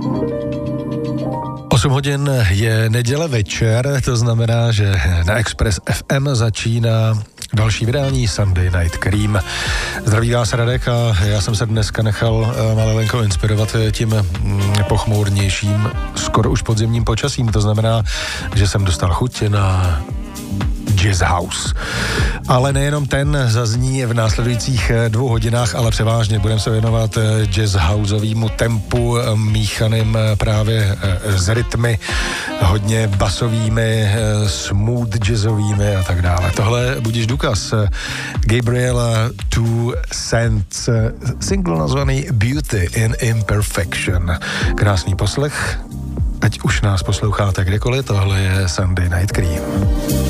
8 hodin je neděle večer, to znamená, že na Express FM začíná další vydání Sunday Night Cream. Zdraví vás Radek a já jsem se dneska nechal malinko inspirovat tím pochmurnějším, skoro už podzimním počasím. To znamená, že jsem dostal chuť na Jazz House. Ale nejenom ten zazní v následujících 2 hodinách, ale převážně budeme se věnovat jazz houseovému tempu, míchaným právě s rytmy, hodně basovými, smooth jazzovými a tak dále. Tohle budíš důkaz. Gabriela Two Cents, single nazvaný Beauty in Imperfection. Krásný poslech, ať už nás posloucháte kdekoliv, tohle je Sunday Night Cream.